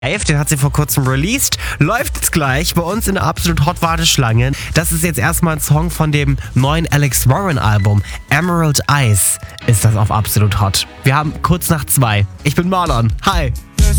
11, den hat sie vor kurzem released, läuft jetzt gleich bei uns in der Absolut Hot Warteschlange. Das ist jetzt erstmal ein Song von dem neuen Alex Warren Album. Emerald Eyes ist das auf Absolut Hot. Wir haben kurz nach 2. Ich bin Marlon. Hi.